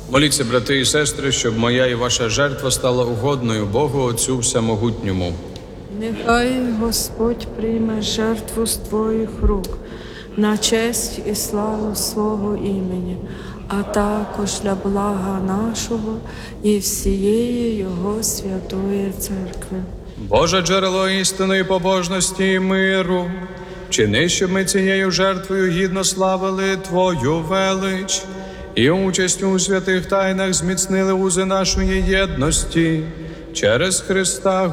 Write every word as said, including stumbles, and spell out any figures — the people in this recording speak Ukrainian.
Моліться, брати і сестри, щоб моя і ваша жертва стала угодною Богу Отцю Всемогутньому. Нехай Господь прийме жертву з твоїх рук на честь і славу свого імені, а також для блага нашого і всієї Його святої Церкви. Боже, джерело істини і побожності і миру, вчини, щоб ми цією жертвою гідно славили Твою велич і участю у святих тайнах зміцнили узи нашої єдності через Христа